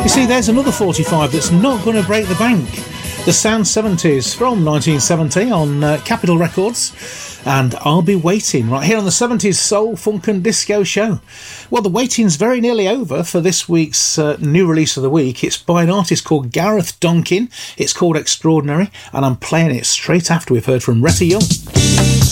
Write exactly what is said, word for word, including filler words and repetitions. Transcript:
You see, there's another forty-five that's not going to break the bank. The Sound seventies from nineteen seventy on uh, Capitol Records, and I'll Be Waiting right here on the seventies Soul, Funk and Disco Show. Well, the waiting's very nearly over for this week's uh, new release of the week. It's by an artist called Gareth Donkin. It's called Extraordinary, and I'm playing it straight after we've heard from Retta Young.